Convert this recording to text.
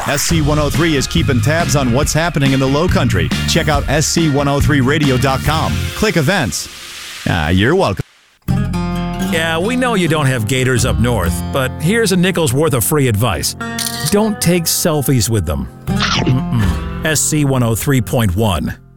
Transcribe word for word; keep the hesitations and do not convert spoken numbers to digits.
S C one oh three is keeping tabs on what's happening in the Low Country. Check out S C one oh three radio dot com. Click events. Ah, you're welcome. Yeah, we know you don't have gators up north, but here's a nickel's worth of free advice. Don't take selfies with them. Mm-mm. S C one oh three point one.